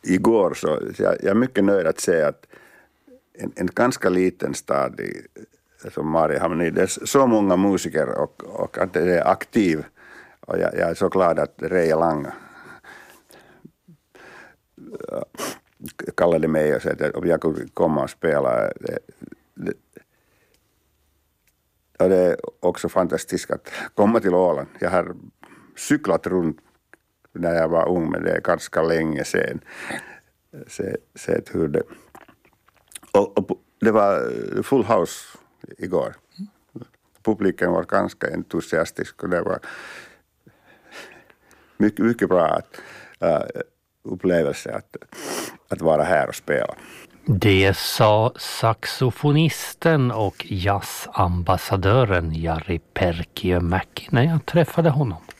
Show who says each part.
Speaker 1: igår så jag är mycket nöjd att se att en ganska liten stad som Mariehamn, det är så många musiker och att det är aktiv. Och jag är så glad att Reija Lang kallade mig och sa att jag kunde komma och spela. Och det är också fantastiskt att komma till Åland. Jag har cyklat runt när jag var ung, men det är ganska länge sedan. Sett hur det... Och det var full house igår. Publiken var ganska entusiastisk och det var mycket bra upplevelse att vara här och spela.
Speaker 2: Det sa saxofonisten och jazzambassadören Jari Perkiömäki när jag träffade honom.